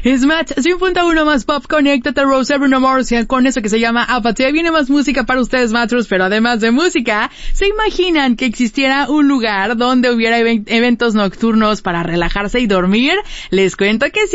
Es Match 100.1 más pop. Conéctate, Rose, Bruno Mars, con eso que se llama Apatía. Viene más música para ustedes, Matros, pero además de música, ¿se imaginan que existiera un lugar donde hubiera eventos nocturnos para relajarse y dormir? Les cuento que sí.